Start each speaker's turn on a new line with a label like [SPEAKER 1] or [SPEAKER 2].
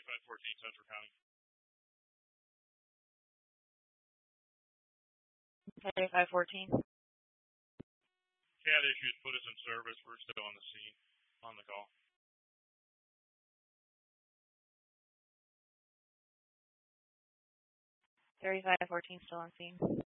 [SPEAKER 1] 3514 Central County.
[SPEAKER 2] 3514.
[SPEAKER 1] CAD issues put us in service. We're still on the scene, on the call.
[SPEAKER 2] 3514 still on scene.